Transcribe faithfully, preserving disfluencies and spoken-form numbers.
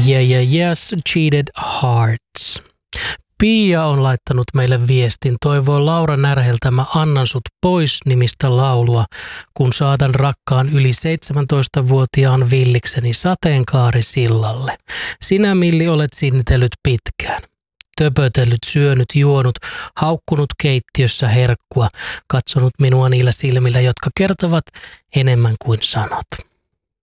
Yeah, yeah, yes, cheated hearts. Pia on laittanut meille viestin, toivoo Laura Närheltä Mä annan sut pois -nimistä laulua, kun saatan rakkaan yli seitsemäntoistavuotiaan villikseni sateenkaarisillalle. Sinä, Milli, olet sinnitellyt pitkään. Töpötellyt, syönyt, juonut, haukkunut keittiössä herkkua, katsonut minua niillä silmillä, jotka kertovat enemmän kuin sanat.